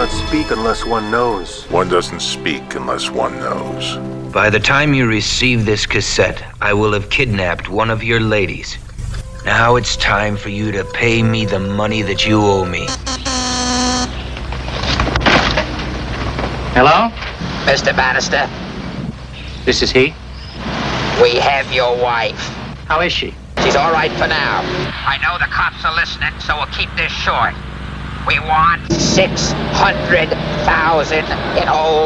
not speak unless one knows. One doesn't speak unless one knows. By the time you receive this cassette, I will have kidnapped one of your ladies. Now it's time for you to pay me the money that you owe me. Hello? Mr. Bannister, This is he? we have your wife. How is she? She's all right for now. I know the cops are listening, so we'll keep this short. We want 600,000 in old